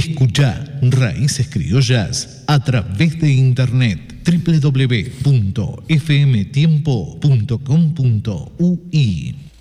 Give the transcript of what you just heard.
Escuchá Raíces Criollas a través de internet www.fmtiempo.com.ui.